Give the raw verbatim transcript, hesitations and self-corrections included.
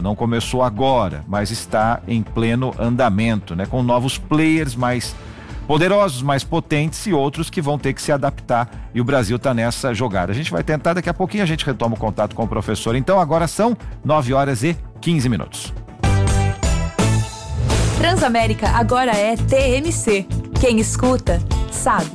andamento, não começou agora, mas está em pleno andamento, né? Com novos players mais poderosos, mais potentes e outros que vão ter que se adaptar, e o Brasil está nessa jogada. A gente vai tentar, daqui a pouquinho a gente retoma o contato com o professor. Então agora são nove horas e quinze minutos. Transamérica agora é T M C. Quem escuta, sabe.